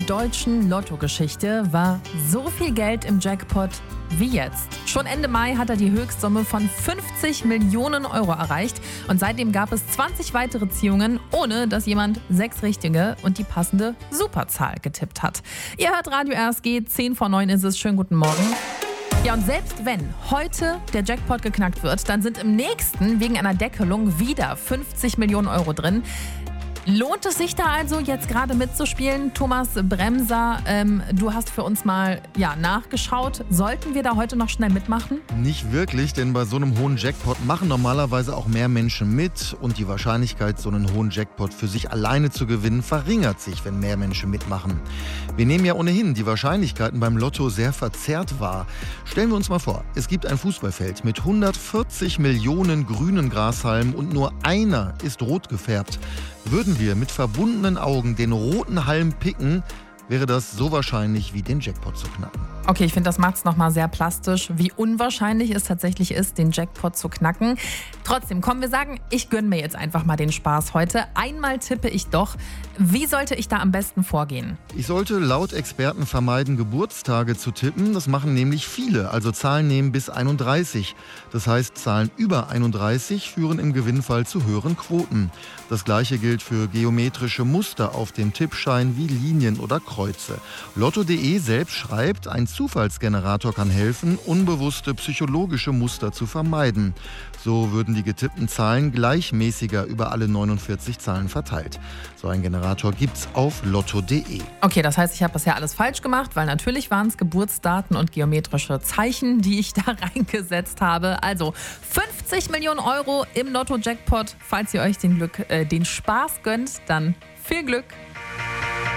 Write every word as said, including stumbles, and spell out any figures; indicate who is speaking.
Speaker 1: deutschen Lottogeschichte war so viel Geld im Jackpot wie jetzt. Schon Ende Mai hat er die Höchstsumme von fünfzig Millionen Euro erreicht und seitdem gab es zwanzig weitere Ziehungen, ohne dass jemand sechs richtige und die passende Superzahl getippt hat. Ihr hört Radio R S G, zehn vor neun ist es. Schönen guten Morgen. Ja, und selbst wenn heute der Jackpot geknackt wird, dann sind im nächsten wegen einer Deckelung wieder fünfzig Millionen Euro drin. Lohnt es sich da also jetzt gerade mitzuspielen? Thomas Bremser, ähm, du hast für uns mal ja, nachgeschaut. Sollten wir da heute noch schnell mitmachen?
Speaker 2: Nicht wirklich, denn bei so einem hohen Jackpot machen normalerweise auch mehr Menschen mit und die Wahrscheinlichkeit, so einen hohen Jackpot für sich alleine zu gewinnen, verringert sich, wenn mehr Menschen mitmachen. Wir nehmen ja ohnehin die Wahrscheinlichkeiten beim Lotto sehr verzerrt wahr. Stellen wir uns mal vor, es gibt ein Fußballfeld mit hundertvierzig Millionen grünen Grashalmen und nur einer ist rot gefärbt. Würden wir mit verbundenen Augen den roten Halm picken, wäre das so wahrscheinlich wie den Jackpot zu knacken.
Speaker 1: Okay, ich finde, das macht es nochmal sehr plastisch, wie unwahrscheinlich es tatsächlich ist, den Jackpot zu knacken. Trotzdem, komm, wir sagen, ich gönne mir jetzt einfach mal den Spaß heute. Einmal tippe ich doch. Wie sollte ich da am besten vorgehen?
Speaker 2: Ich sollte laut Experten vermeiden, Geburtstage zu tippen. Das machen nämlich viele, also Zahlen nehmen bis einunddreißig. Das heißt, Zahlen über einunddreißig führen im Gewinnfall zu höheren Quoten. Das gleiche gilt für geometrische Muster auf dem Tippschein wie Linien oder Kreuze. Lotto punkt de selbst schreibt, ein Zufallsgenerator kann helfen, unbewusste psychologische Muster zu vermeiden. So würden die getippten Zahlen gleichmäßiger über alle neunundvierzig Zahlen verteilt. So ein Generator gibt's auf Lotto punkt de.
Speaker 1: Okay, das heißt, ich habe das ja alles falsch gemacht, weil natürlich waren es Geburtsdaten und geometrische Zeichen, die ich da reingesetzt habe. Also fünfzig Millionen Euro im Lotto-Jackpot. Falls ihr euch den, Glück, äh, den Spaß gönnt, dann viel Glück.